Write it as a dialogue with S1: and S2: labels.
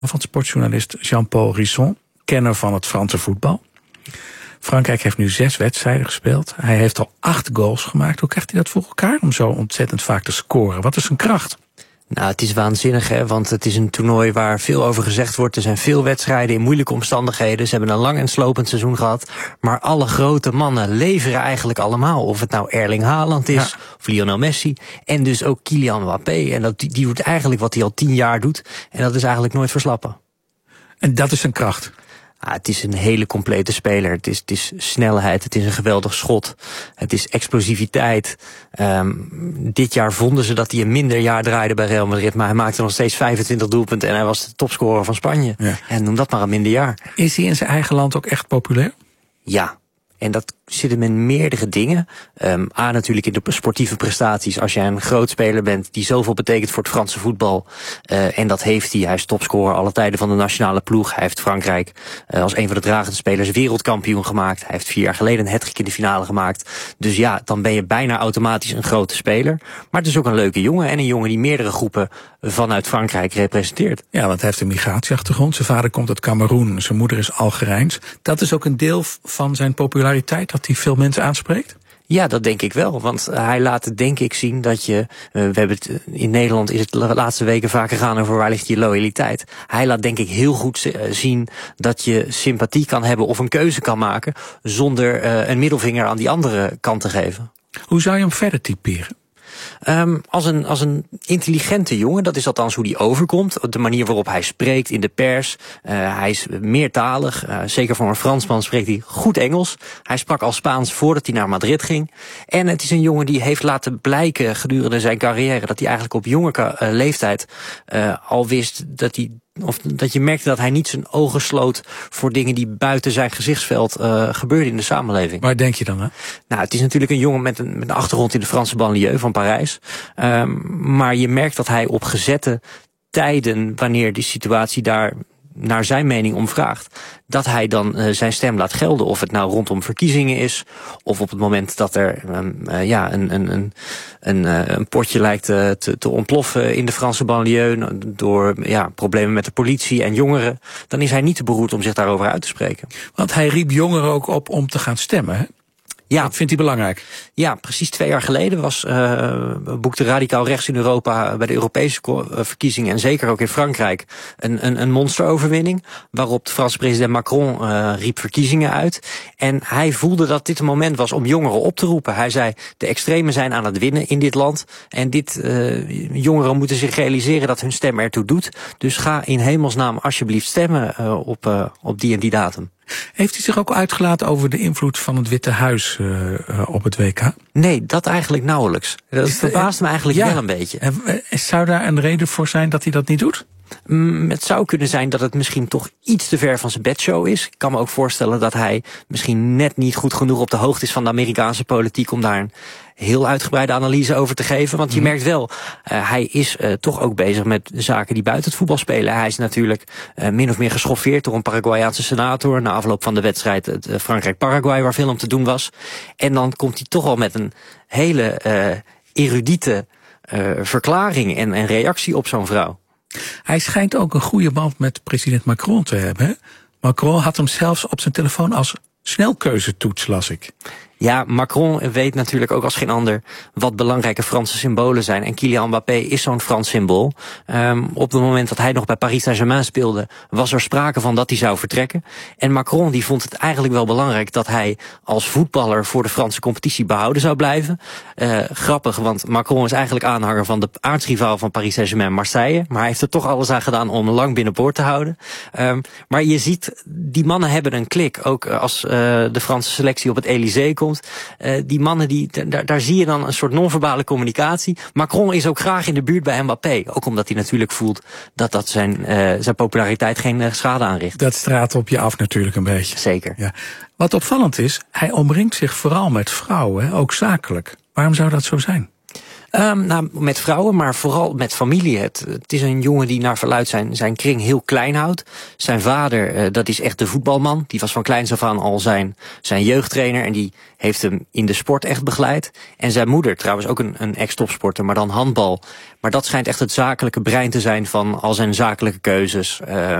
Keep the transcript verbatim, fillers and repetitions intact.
S1: van sportjournalist Jean-Paul Risson, kenner van het Franse voetbal. Frankrijk heeft nu zes wedstrijden gespeeld. Hij heeft al acht goals gemaakt. Hoe krijgt hij dat voor elkaar om zo ontzettend vaak te scoren? Wat is zijn kracht?
S2: Nou, het is waanzinnig, hè, want het is een toernooi waar veel over gezegd wordt. Er zijn veel wedstrijden in moeilijke omstandigheden. Ze hebben een lang en slopend seizoen gehad. Maar alle grote mannen leveren eigenlijk allemaal. Of het nou Erling Haaland is, ja. of Lionel Messi. En dus ook Kylian Mbappé. En dat, die, die doet eigenlijk wat hij al tien jaar doet. En dat is eigenlijk nooit verslappen.
S1: En dat is zijn kracht?
S2: Ah, het is een hele complete speler. Het is, het is snelheid, het is een geweldig schot. Het is explosiviteit. Um, dit jaar vonden ze dat hij een minder jaar draaide bij Real Madrid. Maar hij maakte nog steeds vijfentwintig doelpunten. En hij was de topscorer van Spanje. Ja. En noem dat maar een minder jaar.
S1: Is hij in zijn eigen land ook echt populair?
S2: Ja. En dat zit hem in meerdere dingen. Um, A, natuurlijk in de sportieve prestaties. Als jij een groot speler bent die zoveel betekent voor het Franse voetbal. Uh, en dat heeft hij. Hij is topscorer alle tijden van de nationale ploeg. Hij heeft Frankrijk uh, als een van de dragende spelers wereldkampioen gemaakt. Hij heeft vier jaar geleden een hat-trick in de finale gemaakt. Dus ja, dan ben je bijna automatisch een grote speler. Maar het is ook een leuke jongen. En een jongen die meerdere groepen vanuit Frankrijk representeert.
S1: Ja, want hij heeft een migratieachtergrond. Zijn vader komt uit Kameroen. Zijn moeder is Algerijns. Dat is ook een deel van zijn populariteit, dat hij veel mensen aanspreekt?
S2: Ja, dat denk ik wel. Want hij laat denk ik zien dat je... Uh, we hebben het, in Nederland is het de laatste weken vaak gegaan over waar ligt je loyaliteit. Hij laat denk ik heel goed uh, zien dat je sympathie kan hebben of een keuze kan maken zonder uh, een middelvinger aan die andere kant te geven.
S1: Hoe zou je hem verder typeren?
S2: Um, als, een, als een intelligente jongen, dat is althans hoe hij overkomt. De manier waarop hij spreekt in de pers. Uh, hij is meertalig. Uh, zeker voor een Fransman spreekt hij goed Engels. Hij sprak al Spaans voordat hij naar Madrid ging. En het is een jongen die heeft laten blijken gedurende zijn carrière dat hij eigenlijk op jonge uh, leeftijd uh, al wist dat hij... Of dat je merkte dat hij niet zijn ogen sloot voor dingen die buiten zijn gezichtsveld uh, gebeurden in de samenleving.
S1: Waar denk je dan aan?
S2: Nou, het is natuurlijk een jongen met een, met een achtergrond in de Franse banlieue van Parijs. Um, maar je merkt dat hij op gezette tijden, wanneer die situatie daar naar zijn mening om vraagt, dat hij dan uh, zijn stem laat gelden. Of het nou rondom verkiezingen is, of op het moment dat er um, uh, ja, een, een, een, een, uh, een potje lijkt uh, te, te ontploffen in de Franse banlieue door ja, problemen met de politie en jongeren, dan is hij niet te beroerd om zich daarover uit te spreken.
S1: Want hij riep jongeren ook op om te gaan stemmen, hè? Ja, dat vindt hij belangrijk.
S2: Ja, precies twee jaar geleden was uh, boekte radicaal rechts in Europa bij de Europese verkiezingen en zeker ook in Frankrijk een, een, een monsteroverwinning, waarop de Franse president Macron uh, riep verkiezingen uit. En hij voelde dat dit een moment was om jongeren op te roepen. Hij zei, de extremen zijn aan het winnen in dit land en dit uh, jongeren moeten zich realiseren dat hun stem ertoe doet. Dus ga in hemelsnaam alsjeblieft stemmen uh, op, uh, op die en die datum.
S1: Heeft hij zich ook uitgelaten over de invloed van het Witte Huis uh, op het W K?
S2: Nee, dat eigenlijk nauwelijks. Dat verbaast me eigenlijk ja, wel een beetje.
S1: En zou daar een reden voor zijn dat hij dat niet doet?
S2: Mm, het zou kunnen zijn dat het misschien toch iets te ver van zijn bedshow is. Ik kan me ook voorstellen dat hij misschien net niet goed genoeg op de hoogte is van de Amerikaanse politiek om daar een heel uitgebreide analyse over te geven. Want je merkt wel, uh, hij is uh, toch ook bezig met zaken die buiten het voetbal spelen. Hij is natuurlijk uh, min of meer geschoffeerd door een Paraguayaanse senator na afloop van de wedstrijd uh, Frankrijk-Paraguay, waar veel om te doen was. En dan komt hij toch al met een hele uh, erudite uh, verklaring en, en reactie op zo'n vrouw.
S1: Hij schijnt ook een goede band met president Macron te hebben. Hè? Macron had hem zelfs op zijn telefoon als snelkeuzetoets, las ik.
S2: Ja, Macron weet natuurlijk ook als geen ander wat belangrijke Franse symbolen zijn. En Kylian Mbappé is zo'n Frans symbool. Um, op het moment dat hij nog bij Paris Saint-Germain speelde, was er sprake van dat hij zou vertrekken. En Macron die vond het eigenlijk wel belangrijk dat hij als voetballer voor de Franse competitie behouden zou blijven. Uh, grappig, want Macron is eigenlijk aanhanger van de aartsrivaal van Paris Saint-Germain, Marseille. Maar hij heeft er toch alles aan gedaan om hem lang binnenboord te houden. Um, maar je ziet, die mannen hebben een klik. Ook als uh, de Franse selectie op het Élysée komt. Uh, die mannen, die, daar, daar zie je dan een soort non-verbale communicatie. Macron is ook graag in de buurt bij Mbappé. Ook omdat hij natuurlijk voelt dat dat zijn, uh, zijn populariteit geen uh, schade aanricht.
S1: Dat straalt op je af natuurlijk een beetje.
S2: Zeker.
S1: Ja. Wat opvallend is, hij omringt zich vooral met vrouwen, hè, ook zakelijk. Waarom zou dat zo zijn?
S2: Um, nou, met vrouwen, maar vooral met familie. Het, het is een jongen die naar verluidt zijn, zijn kring heel klein houdt. Zijn vader, uh, dat is echt de voetbalman. Die was van kleins af aan al zijn, zijn jeugdtrainer. En die heeft hem in de sport echt begeleid. En zijn moeder, trouwens ook een, een ex-topsporter, maar dan handbal. Maar dat schijnt echt het zakelijke brein te zijn van al zijn zakelijke keuzes. Uh,